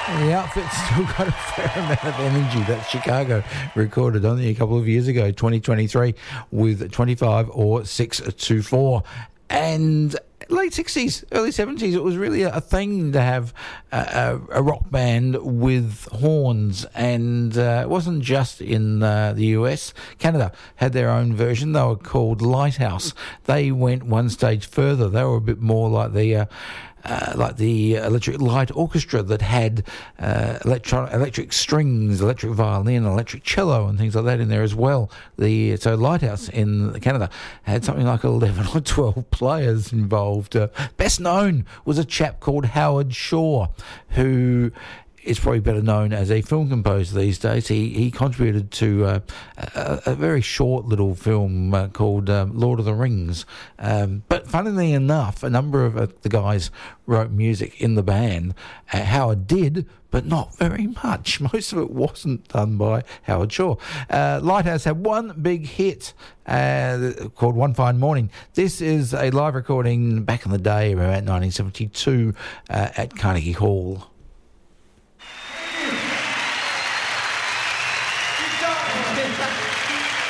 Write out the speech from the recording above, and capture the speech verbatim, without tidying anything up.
The outfit's still got a fair amount of energy. That's Chicago, recorded only a couple of years ago, twenty twenty-three, with twenty-five or six two four. And late sixties, early seventies, it was really a thing to have a, a, a rock band with horns. And uh, it wasn't just in uh, the U S. Canada had their own version. They were called Lighthouse. They went one stage further. They were a bit more like the... Uh, Uh, like the Electric Light Orchestra that had uh, electro- electric strings, electric violin, electric cello and things like that in there as well. The So Lighthouse in Canada had something like eleven or twelve players involved. Uh, best known was a chap called Howard Shore, who is probably better known as a film composer these days. He he contributed to uh, a, a very short little film uh, called um, Lord of the Rings. Um, but funnily enough, a number of uh, the guys wrote music in the band. Uh, Howard did, but not very much. Most of it wasn't done by Howard Shore. Uh, Lighthouse had one big hit uh, called One Fine Morning. This is a live recording back in the day, around nineteen seventy-two, uh, at Carnegie Hall.